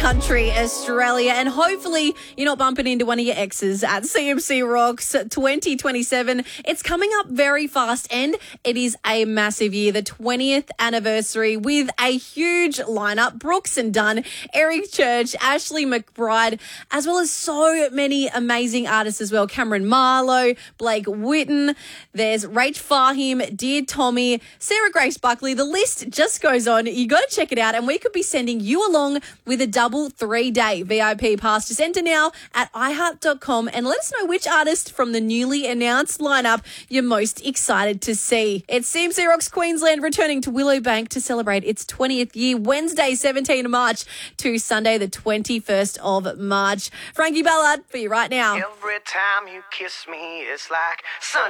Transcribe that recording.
country, Australia, and hopefully you're not bumping into one of your exes at CMC Rocks 2027. It's coming up very fast and it is a massive year, the 20th anniversary with a huge lineup. Brooks and Dunn, Eric Church, Ashley McBride, as well as so many amazing artists as well. Cameron Marlowe, Blake Whitten, there's Rach Fahim, Dear Tommy, Sarah Grace Buckley. The list just goes on. You got to check it out, and we could be sending you along with a double 3-day VIP pass. Just enter now at iheart.com and let us know which artist from the newly announced lineup you're most excited to see. It's CMC Rocks Queensland returning to Willowbank to celebrate its 20th year, Wednesday 17 of March to Sunday the 21st of March. Frankie Ballard for you right now. Every time you kiss me, it's like sun.